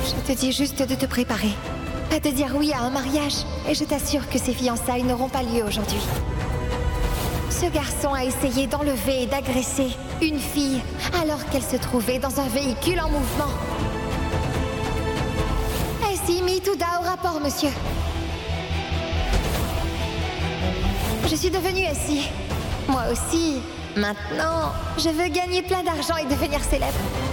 Je te dis juste de te préparer. Pas de dire oui à un mariage. Et je t'assure que ces fiançailles n'auront pas lieu aujourd'hui. Ce garçon a essayé d'enlever et d'agresser une fille alors qu'elle se trouvait dans un véhicule en mouvement. Ainsi, Mitouda au rapport, monsieur. Je suis devenue SI. Moi aussi. Maintenant, je veux gagner plein d'argent et devenir célèbre.